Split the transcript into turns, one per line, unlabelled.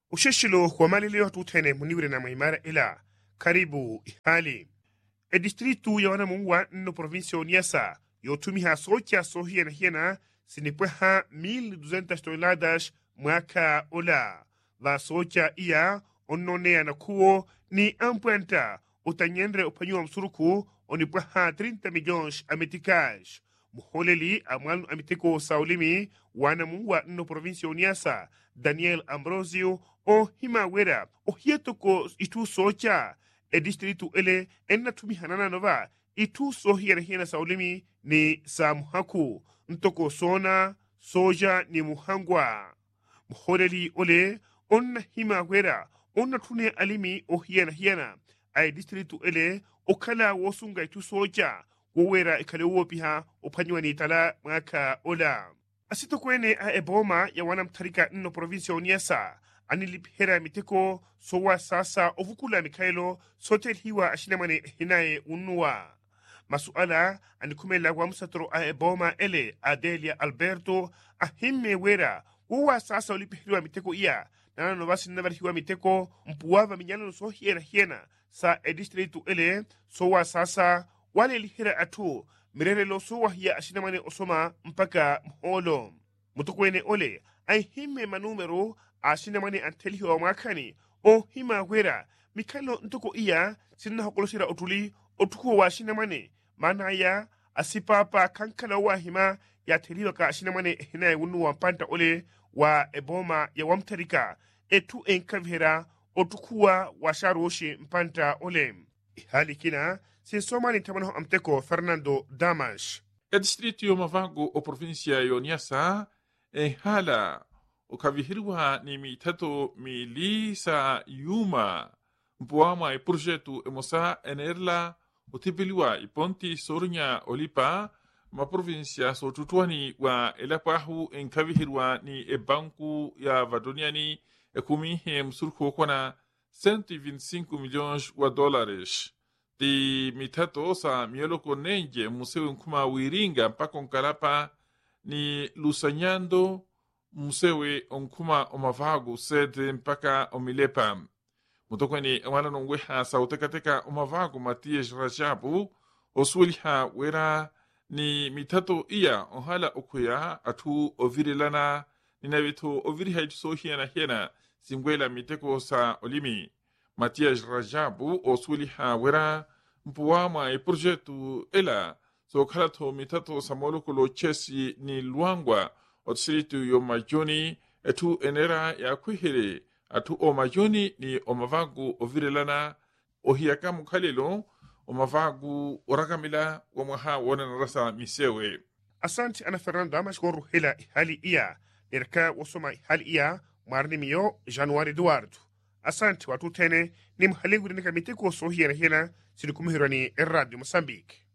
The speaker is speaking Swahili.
usheshilo kwa malilio tutene muniwire na maimara ila karibu ihali distritu ya wanamuwa no provinsia Niassa yotumiha socha sohiena hiena sinipweha 1200 toneladas mwaka ola va socha iya ononea na kuo ni ampuenta utanyendre upanyua msuruku onipweha 30 milhões ameticais muholeli amwalu amiteko saulimi wanamuwa no provinsia Niassa Daniel Ambrosio o himawera o hietoko itu socha distritu ele ennatumi hanana nova itu sohiera hiena saulimi ni samuhaku ntoko sona soja ni muhangwa muholeli ole onna himawera onna tune alimi o hiena ay distritu ele okala wosunga itu soja wowera ikale wopiha opanywa tala mwaka ola asito kwene a eboma ya wanamtarika no provinsia Niassa anilipihera miteko sowa sasa ovukula mikaelo sotel hiwa ashinamane hinaye unua masuala anikumela wa msatoro a eboma ele Adelia Alberto ahimme wera wowa sasa olipiheriwa miteko iya nana novasi nabarihiwa miteko mpuwava minyalo so hiena sa distritu ele sowa sasa wale lihera atu mirerelo sowa hiya ashinamane osoma mpaka mholo mutukwene ole ay himme manumero ashinamane antelihiwa mwakani o hima wera mikalo ntoko iya sinna hokolosira otuli otuko wa ashinamane mana ya asipapa kankala wa hima ya teliwa ka ashinamane hinaye wunu wa mpanta ole wa eboma ya wamtarika etu enkavhera otukuwa wa sharoshi mpanta ole hali kina sinsomani tamano amteko Fernando Damas
distritu yo Mavago o provinsia yo Niassa hala ukavihiriwa ni mitatu milisa yuma mpuama projetu emosa enerla utipiliwa iponti sorunya olipa ma provinsia so tutuani wa elapahu enkavihiriwa ni banku ya vadoniani ekumihe msurko kona 125 milhões wa dólares di mitato sa mieloko nenje museu nkuma wiringa mpaka onkalapa ni lusanyando musewe onkuma omavago sede mpaka omilepa mutokweni wala nongweha sautekateka omavago Matias Rajabu osuliha wera ni mitato iya ohala okuya atu ovirilana ninabito oviriha itusohiana hiena singwela miteko sa olimi Matias Rajabu osuliha wera mpuwama projetu ela so kalato mitato sa molokolo chesi ni luangwa otsiritu yo majoni etu enera ya kuhere atu o majoni ni omavagu ovirelana ohiyaka mukhalelo omavagu orakamila wamwaha wona narasa misewe
asante ana Fernando Damas goru hela hali iya erka wasoma hali iya marnimiyo Januari Eduardo asante watu tene ni mhalengu nika miteko sohiera hena silikumihirani Radio Mozambique